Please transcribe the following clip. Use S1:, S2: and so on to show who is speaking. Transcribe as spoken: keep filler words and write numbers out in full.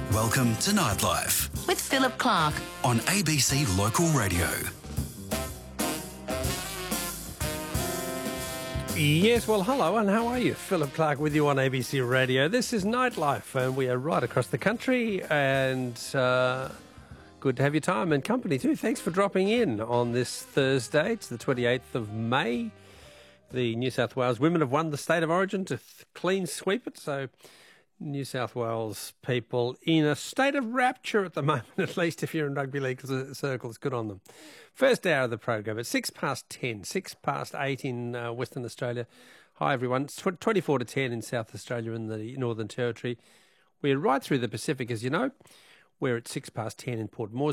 S1: Welcome to Nightlife
S2: with Philip Clark
S1: on A B C Local Radio.
S3: Yes, well, hello, and how are you? Philip Clark with you on A B C Radio. This is Nightlife, and we are right across the country, and uh, good to have your time and company too. Thanks for dropping in on this Thursday. It's the twenty-eighth of May. The New South Wales women have won the State of Origin to th- clean sweep it, so New South Wales people in a state of rapture at the moment, at least if you're in rugby league circles. Good on them. First hour of the program at six past ten, six past eight in uh, Western Australia. Hi everyone, it's tw- twenty-four to ten in South Australia and the Northern Territory. We're right through the Pacific, as you know. We're at six past ten in Port Moresby.